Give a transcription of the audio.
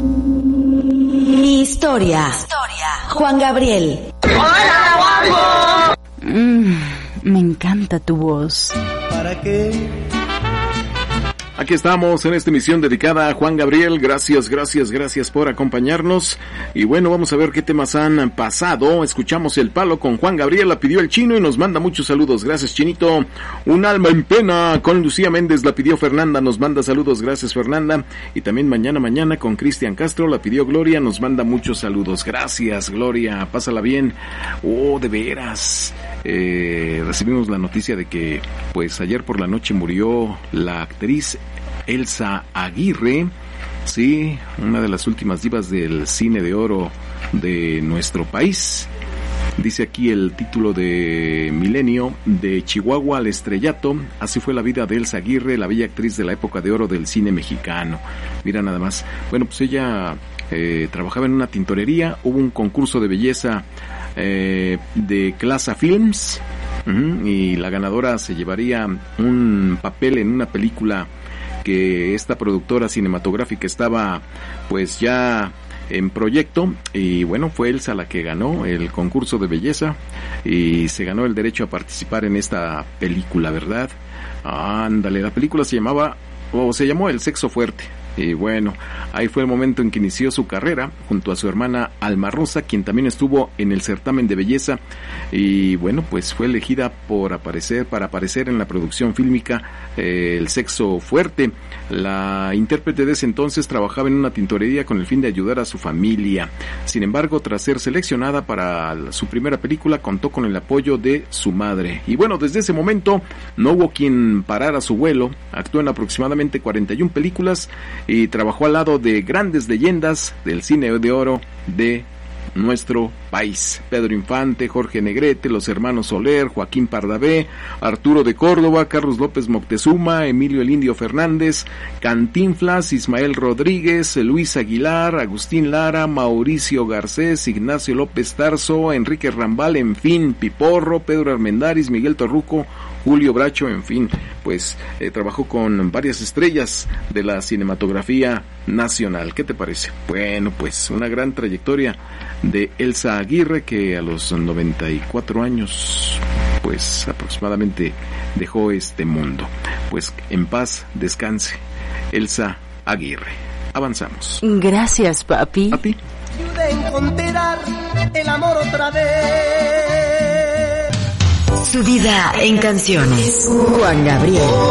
Mi historia. Juan Gabriel. ¡Hola, guapo! Me encanta tu voz. ¿Para qué? Aquí estamos en esta emisión dedicada a Juan Gabriel. Gracias por acompañarnos. Y bueno, vamos a ver qué temas han pasado. Escuchamos El Palo con Juan Gabriel, la pidió el Chino y nos manda muchos saludos. Gracias, Chinito. Un alma en pena con Lucía Méndez, la pidió Fernanda, nos manda saludos. Gracias, Fernanda. Y también mañana con Cristian Castro, la pidió Gloria, nos manda muchos saludos. Gracias, Gloria, pásala bien. Oh, de veras. Recibimos la noticia de que pues ayer por la noche murió la actriz Elsa Aguirre, sí, una de las últimas divas del cine de oro de nuestro país. Dice aquí el título de Milenio: de Chihuahua al estrellato, así fue la vida de Elsa Aguirre, la bella actriz de la época de oro del cine mexicano. Mira nada más. Bueno, pues ella trabajaba en una tintorería, hubo un concurso de belleza de Clasa Films, y la ganadora se llevaría un papel en una película que esta productora cinematográfica estaba pues ya en proyecto, y bueno, fue Elsa la que ganó el concurso de belleza y se ganó el derecho a participar en esta película, ¿verdad? Ándale, la película se llamó El Sexo Fuerte. Y bueno, ahí fue el momento en que inició su carrera junto a su hermana Alma Rosa, quien también estuvo en el certamen de belleza, y bueno, pues fue elegida para aparecer en la producción fílmica El Sexo Fuerte. La intérprete de ese entonces trabajaba en una tintorería con el fin de ayudar a su familia. Sin embargo, tras ser seleccionada para su primera película, contó con el apoyo de su madre. Y bueno, desde ese momento no hubo quien parara su vuelo. Actuó en aproximadamente 41 películas y trabajó al lado de grandes leyendas del cine de oro de nuestro país: Pedro Infante, Jorge Negrete, los hermanos Soler, Joaquín Pardavé, Arturo de Córdoba, Carlos López Moctezuma, Emilio el Indio Fernández, Cantinflas, Ismael Rodríguez, Luis Aguilar, Agustín Lara, Mauricio Garcés, Ignacio López Tarso, Enrique Rambal, en fin, Piporro, Pedro Armendáriz, Miguel Torruco, Julio Bracho, en fin, pues trabajó con varias estrellas de la cinematografía nacional. ¿Qué te parece? Bueno, pues una gran trayectoria de Elsa Aguirre, que a los 94 años, pues aproximadamente dejó este mundo. Pues en paz descanse Elsa Aguirre. Avanzamos. Gracias, papi. A ti. Ayuda a encontrar el amor otra vez. Su vida en canciones. Juan Gabriel.